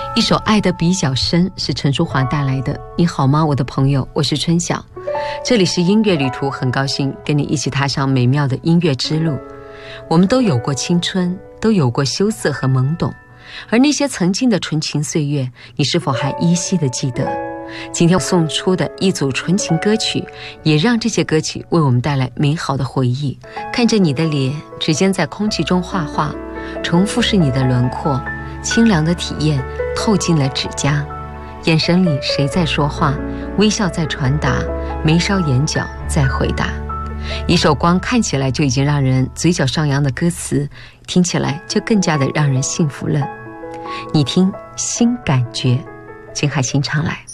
一首爱得比较深是陈淑华带来的。你好吗，我的朋友，我是春晓，这里是音乐旅途，很高兴跟你一起踏上美妙的音乐之路。我们都有过青春，都有过羞涩和懵懂，而那些曾经的纯情岁月，你是否还依稀的记得？今天送出的一组纯情歌曲，也让这些歌曲为我们带来美好的回忆。看着你的脸，指尖在空气中画画，重复是你的轮廓，清凉的体验透进了指甲，眼神里谁在说话，微笑在传达，眉梢眼角在回答。一首光看起来就已经让人嘴角上扬的歌词，听起来就更加的让人幸福了。你听，新感觉，金海心唱来。